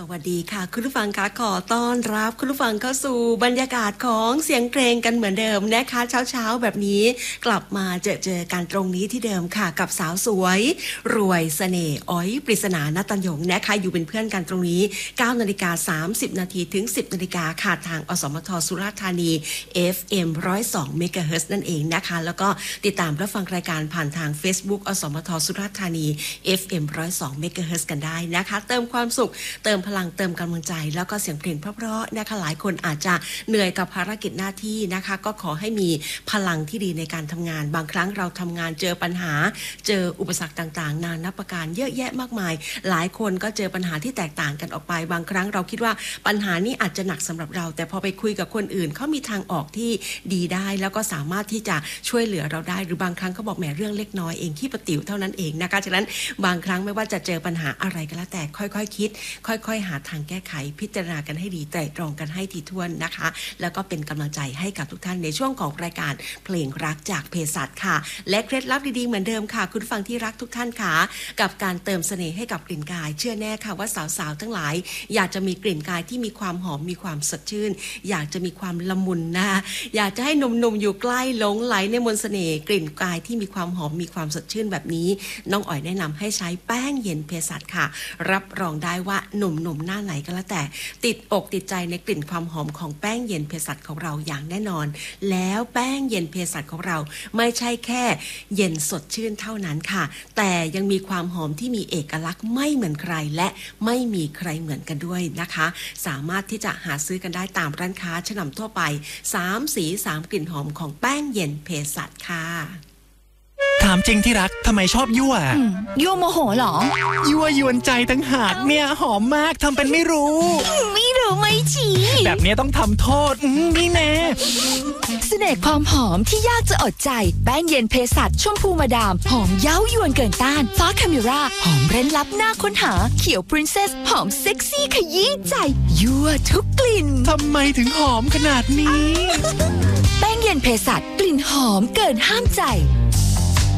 วัสดีค่ะคุณผู้ฟังคะขอต้อนรับคุณผู้ฟังเข้าสู่บรรยากาศของเสียงเพลงกันเหมือนเดิมนะคะเช้าแบบนี้กลับมาเจอกันตรงนี้ที่เดิมค่ะกับสาวสวยรวยเสน่ห์อ๋อยปริศนาณตัญญงนะคะอยู่เป็นเพื่อนกันตรงนี้ 9:30 นถึง 10 นาฬิกาค่ะทางอสมทสุราษฎร์ธานี FM 102 เมกะเฮิรตซ์นั่นเองนะคะแล้วก็ติดตามรับฟังรายการผ่านทาง Facebook อสมทสุราษฎร์ธานี FM 102 เมกะเฮิรตซ์กันได้นะคะเติมความสุขเติมพลังเติมกำลังใจแล้วก็เสียงเพลงเพราะๆนะคะหลายคนอาจจะเหนื่อยกับภารกิจหน้าที่นะคะก็ขอให้มีพลังที่ดีในการทำงานบางครั้งเราทำงานเจอปัญหาเจออุปสรรคต่างๆนานับประการเยอะแยะมากมายหลายคนก็เจอปัญหาที่แตกต่างกันออกไปบางครั้งเราคิดว่าปัญหานี้อาจจะหนักสำหรับเราแต่พอไปคุยกับคนอื่นเขามีทางออกที่ดีได้แล้วก็สามารถที่จะช่วยเหลือเราได้หรือบางครั้งเขาบอกแหมเรื่องเล็กน้อยเองขี้ประติ๋วเท่านั้นเองนะคะฉะนั้นบางครั้งไม่ว่าจะเจอปัญหาอะไรก็แล้วแต่ค่อยๆคิดค่อยๆหาทางแก้ไขพิจารณากันให้ดีไตร่ตรองกันให้ถี่ถ้วนนะคะแล้วก็เป็นกำลังใจให้กับทุกท่านในช่วงของรายการเพลงรักจากเภสัชค่ะและเคล็ดลับดีๆเหมือนเดิมค่ะคุณฟังที่รักทุกท่านค่ะกับการเติมเสน่ห์ให้กับกลิ่นกายเชื่อแน่ค่ะว่าสาวๆทั้งหลายอยากจะมีกลิ่นกายที่มีความหอมมีความสดชื่นอยากจะมีความละมุนนะอยากจะให้หนุ่มๆอยู่ใกล้หลงไหลในมนต์เสน่ห์กลิ่นกายที่มีความหอมมีความสดชื่นแบบนี้น้องอ๋อยแนะนำให้ใช้แป้งเย็นเภสัชค่ะรับรองได้ว่าหนุ่มๆหน้าไหนก็แล้วแต่ติดอกติดใจในกลิ่นความหอมของแป้งเย็นเภสัชของเราอย่างแน่นอนแล้วแป้งเย็นเภสัชของเราไม่ใช่แค่เย็นสดชื่นเท่านั้นค่ะแต่ยังมีความหอมที่มีเอกลักษณ์ไม่เหมือนใครและไม่มีใครเหมือนกันด้วยนะคะสามารถที่จะหาซื้อกันได้ตามร้านค้าชั้นนำทั่วไป3สี3กลิ่นหอมของแป้งเย็นเภสัชค่ะถามจริงที่รักทำไมชอบยั่วยั่วโมโหเหรอยั่วยวนใจตั้งหากเนี่ยหอมมากทำเป็นไม่รู้ไม่ชี้แบบนี้ต้องทำโทษนี่แน่เสน่ห์ความหอมที่ยากจะอดใจแป้งเย็นเภสัชชมพูมาดามหอมเย้ายวนเกินต้านฟ้าคาเมราหอมเร้นลับน่าค้นหาเขียวปรินเซสหอมเซ็กซี่ขยี้ใจยั่วทุกกลิ่นทำไมถึงหอมขนาดนี้แป้งเย็นเภสัชกลิ่นหอมเกินห้ามใจ